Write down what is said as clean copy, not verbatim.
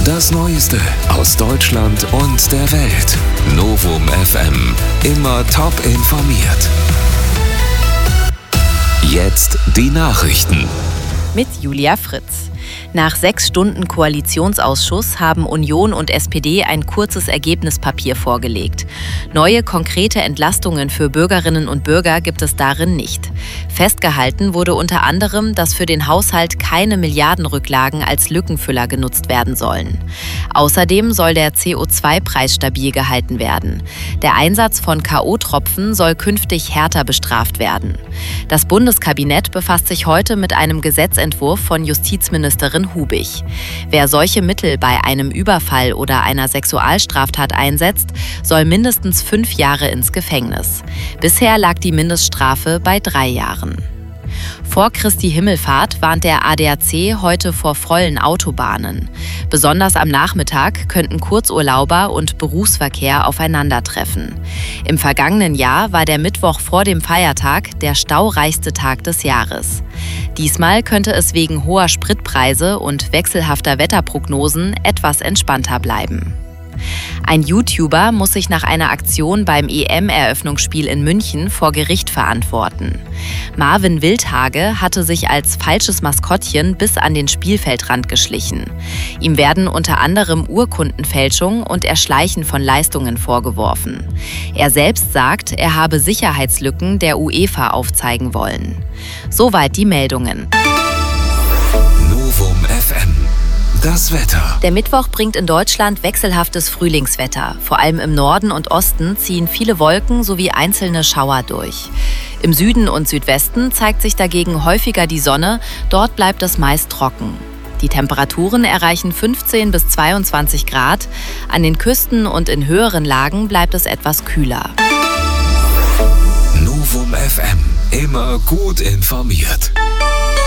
Das Neueste aus Deutschland und der Welt. Novum FM. Immer top informiert. Jetzt die Nachrichten. Mit Julia Fritz. Nach 6 Stunden Koalitionsausschuss haben Union und SPD ein kurzes Ergebnispapier vorgelegt. Neue konkrete Entlastungen für Bürgerinnen und Bürger gibt es darin nicht. Festgehalten wurde unter anderem, dass für den Haushalt keine Milliardenrücklagen als Lückenfüller genutzt werden sollen. Außerdem soll der CO2-Preis stabil gehalten werden. Der Einsatz von K.O.-Tropfen soll künftig härter bestraft werden. Das Bundeskabinett befasst sich heute mit einem Gesetzentwurf von Justizministerin Hubig. Wer solche Mittel bei einem Überfall oder einer Sexualstraftat einsetzt, soll mindestens 5 Jahre ins Gefängnis. Bisher lag die Mindeststrafe bei 3 Jahren. Vor Christi Himmelfahrt warnt der ADAC heute vor vollen Autobahnen. Besonders am Nachmittag könnten Kurzurlauber und Berufsverkehr aufeinandertreffen. Im vergangenen Jahr war der Mittwoch vor dem Feiertag der staureichste Tag des Jahres. Diesmal könnte es wegen hoher Spritpreise und wechselhafter Wetterprognosen etwas entspannter bleiben. Ein YouTuber muss sich nach einer Aktion beim EM-Eröffnungsspiel in München vor Gericht verantworten. Marvin Wildhage hatte sich als falsches Maskottchen bis an den Spielfeldrand geschlichen. Ihm werden unter anderem Urkundenfälschung und Erschleichen von Leistungen vorgeworfen. Er selbst sagt, er habe Sicherheitslücken der UEFA aufzeigen wollen. Soweit die Meldungen. Novum FM. Das Wetter. Der Mittwoch bringt in Deutschland wechselhaftes Frühlingswetter. Vor allem im Norden und Osten ziehen viele Wolken sowie einzelne Schauer durch. Im Süden und Südwesten zeigt sich dagegen häufiger die Sonne, dort bleibt es meist trocken. Die Temperaturen erreichen 15 bis 22 Grad. An den Küsten und in höheren Lagen bleibt es etwas kühler. Novum FM. Immer gut informiert.